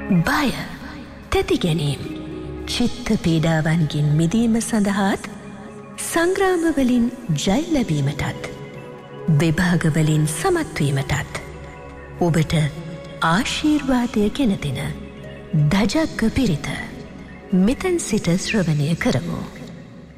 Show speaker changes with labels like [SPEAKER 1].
[SPEAKER 1] බය, තැති ගැනීම්, චිත්ත පීඩාවන්ගෙන් මිදීම සඳහාත් සංග්‍රාමවලින් ජය ලැබීමටත් විභාගවලින් සමත්වීමටත් ඔබට ආශීර්වාදය ගෙන දෙන දජග්ග පිරිත මෙතැන් සිට ශ්‍රවණය කරමු.